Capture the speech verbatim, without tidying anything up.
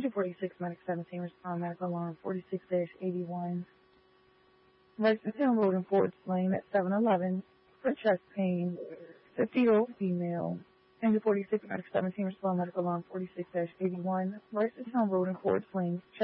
two forty-six, Medic seventeen, respond medical alarm forty-six dash eighty-one. Lexington Road in Fort Swain at seven eleven for chest pain, fifty-year-old female. And two forty-six, Medic seventeen, respond medical alarm forty-six dash eighty-one. Lexington Road in Fort Swain,